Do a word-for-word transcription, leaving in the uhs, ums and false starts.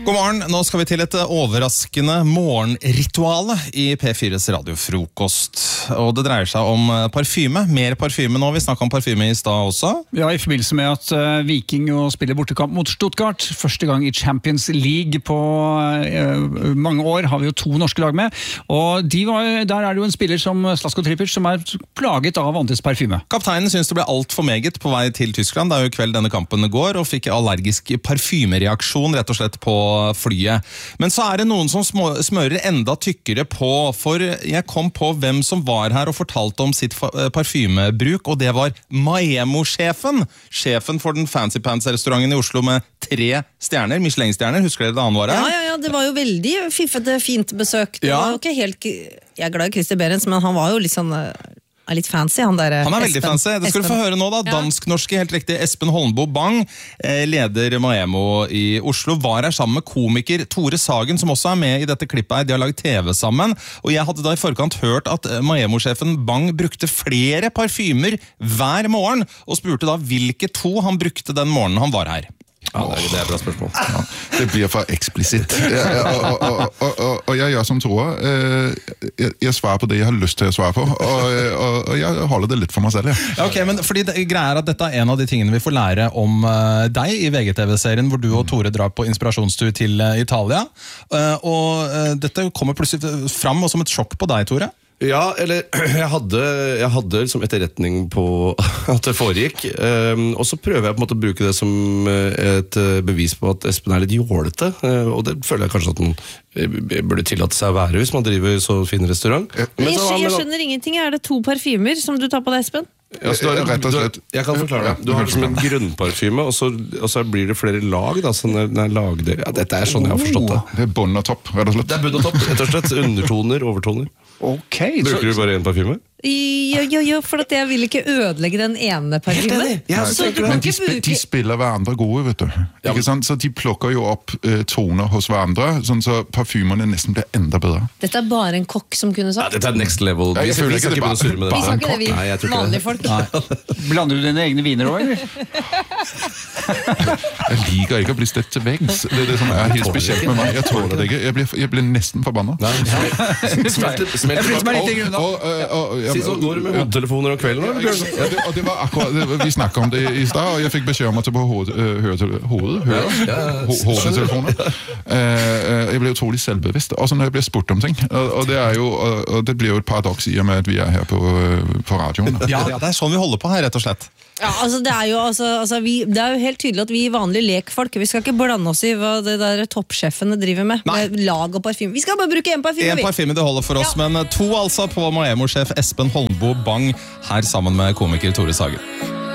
God morgen, nå skal vi til et overraskende morgenrituale i P fires radiofrokost. Og det dreier seg om parfyme, mer parfyme nå, vi snakket om parfyme i stad også. Ja, i forbindelse med at uh, Viking jo spiller bortekamp mot Stuttgart, første gang i Champions League på uh, mange år, har vi jo to norske lag med. Og de var, der er det jo en spiller som Slatko Tripic, som er plaget av andres parfyme. Kapteinen synes det ble alt for meget på vei til Tyskland, da jo i kveld denne kampen går, og fikk allergisk parfymereaksjon rett og slett på flyet. Men så er det noen som smører enda tykkere på, for jeg kom på hvem som var her og fortalte om sitt parfymebruk, og det var Maemo-sjefen. Sjefen for den Fancy Pants-restauranten i Oslo med tre stjerner, Michelin-stjerner. Husker dere det han var her? Ja, ja, ja, det var jo veldig fiffete, fint besøk. Det ja. var jo ikke helt... Jeg er glad i Christer Behrens, men han var jo litt sånn... er litt fancy, han der Han er Espen. veldig fancy. Det skal du få høre nå da. Dansk-norske, helt riktig, Espen Holmboe Bang, leder Maemo i Oslo, var her sammen med komiker Tore Sagen, som også er med i dette klippet her. De har laget T V sammen. Og jeg hadde da i forkant hørt at Maemo-sjefen Bang brukte flere parfymer hver morgen, og spurte da hvilke to han brukte den morgenen han var her. Ja, det er, det er et bra spørsmål. Ja, det blir for eksplisitt. Ja, og, og, og, og, og jeg gjør som Tore. Jeg, jeg svarer på det jeg har lyst til å svare på, og, og, og jeg holder det litt for meg selv. Ja. Ja, ok, men fordi det greier at dette er en av de tingene vi får lære om uh, deg i V G T V-serien, hvor du og Tore drar på inspirasjonstur til uh, Italia. Uh, og uh, dette kommer plutselig fram som et sjokk på deg, Tore. Ja, eller jeg hadde, jeg hadde liksom etterretning på at det foregikk, um, og så prøver jeg på en måte å bruke det som et bevis på at Espen er litt jålete, uh, og det føler jeg kanskje at han burde tillate seg å være hvis man driver så fin restaurant. Men jeg, jeg skjønner ingenting, er det to parfymer som du tar på deg, Espen? Ja, så du har, du har, jeg kan forklare det. Du har liksom en grønnparfyme, og så, og så blir det flere lag da, sånn den er lagd. Ja, dette er sånn jeg har forstått det. Det er bånd og topp, rett og slett. Det er bånd og topp, rett og slett. Undertoner, overtoner. Ok. Bruker du bare en parfyme? Jo, jo, jo, for at jeg vil ikke ødelegge den ene parfymen. Ja, så du kan Men de, ikke sp bruke... de spiller hverandre gode, vet du. Ja, men... Så de plukker jo opp uh, toner hos hverandre, sånn så parfymerne nesten blir enda bedre. Dette er bare en kokk som kunne sagt. Ja, dette er next level. Ja, jeg føler ikke det bare, Vi sa ikke det, vi. Nei, jeg tror ikke Vanlige det. folk. Blander du dine egne viner også, eller? Jeg liker ikke å bli støtt til veggs. Det er det som er helt spesielt med meg. Jeg tåler det ikke. Jeg blir, jeg blir nesten forbannet. Smelter, smelter. Si så, går du med hodetelefoner om kvelden, eller Bjørn? Ja, det, og det var akkurat, det, vi snakket om det i sted, og jeg fikk beskjed om at det var hodetelefoner. Jeg ble utrolig selvbevisst, også når jeg ble spurt om ting. Og det, er jo, og det blir jo et paradoks i og med at vi er her på, på radioen. Ja, det er sånn vi holder på her, rett og slett. Ja, altså det er jo altså, altså, vi, det er jo helt tydelig at vi vanlige lekfolk, vi skal ikke blande oss i hva det der toppsjefene driver med, Nei. med lag og parfyme. Vi skal bare bruke en parfyme. En parfyme det holder for oss, ja. Men to altså på Maemo-sjef Espen Holmboe Bang, her sammen med komiker Tore Sagen.